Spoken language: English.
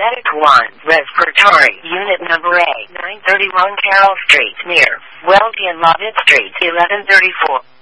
Medic 1, Respiratory, Unit Number A, 931 Carroll Street, near Weldy and Lovett Street, 1134.